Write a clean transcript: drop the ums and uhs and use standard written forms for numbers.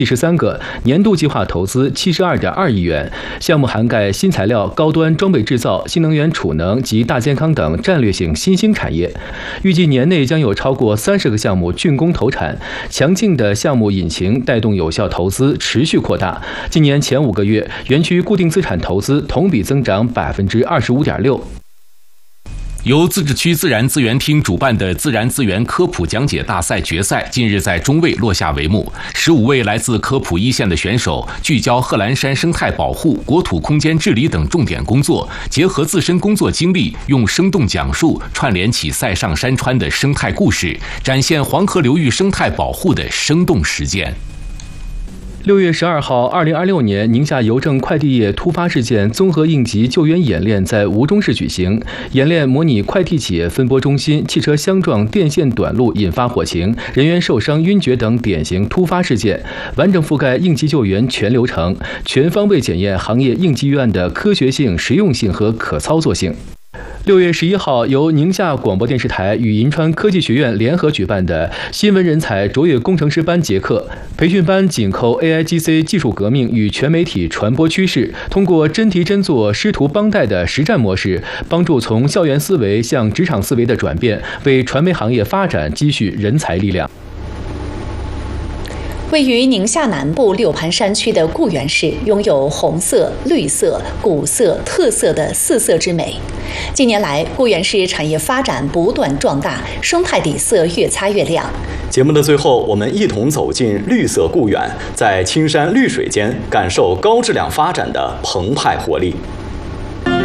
13个，年度计划投资72.2亿元。项目涵盖新材料、高端装备制造、新能源储能及大健康等战略性新兴产业。预计年内将有超过30个项目竣工投产，强劲的项目引擎带动有效投资持续扩大。今年前5个月，园区固定资产投资同比增长25.6%。 由自治区自然资源厅主办的自然资源科普讲解大赛决赛近日在中卫落下帷幕。15位来自科普一线的选手聚焦贺兰山生态保护、国土空间治理等重点工作，结合自身工作经历，用生动讲述串联起塞上山川的生态故事，展现黄河流域生态保护的生动实践。 6月12号，2026年宁夏邮政快递业突发事件综合应急救援演练在吴忠市举行。演练模拟快递企业分拨中心汽车相撞、电线短路引发火情、人员受伤、晕厥等典型突发事件，完整覆盖应急救援全流程，全方位检验行业应急预案的科学性、实用性和可操作性。6月11号，由宁夏广播电视台与银川科技学院联合举办的新闻人才卓越工程师班结课，培训班紧扣 AIGC 技术革命与全媒体传播趋势，通过真题真做、师徒帮带的实战模式，帮助从校园思维向职场思维的转变，为传媒行业发展积蓄人才力量。 位于宁夏南部六盘山区的固原市，拥有红色、绿色、古色、特色的4色之美。近年来，固原市产业发展不断壮大，生态底色越擦越亮。 节目的最后，我们一同走进绿色固原，在青山绿水间感受高质量发展的澎湃活力。